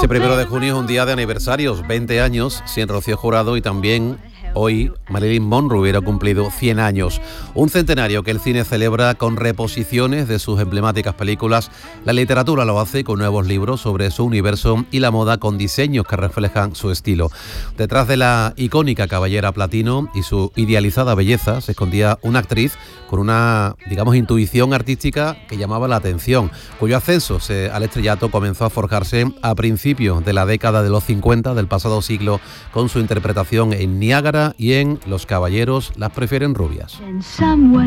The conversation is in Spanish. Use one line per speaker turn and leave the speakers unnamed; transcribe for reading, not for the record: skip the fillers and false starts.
Este 1 de junio es un día de aniversarios, 20 años sin Rocío Jurado, y también hoy Marilyn Monroe hubiera cumplido 100 años. Un centenario que el cine celebra con reposiciones de sus emblemáticas películas. La literatura lo hace con nuevos libros sobre su universo y la moda con diseños que reflejan su estilo. Detrás de la icónica cabellera platino y su idealizada belleza se escondía una actriz con una, intuición artística que llamaba la atención, cuyo ascenso al estrellato comenzó a forjarse a principios de la década de los 50 del pasado siglo con su interpretación en Niágara y en Los caballeros las prefieren rubias.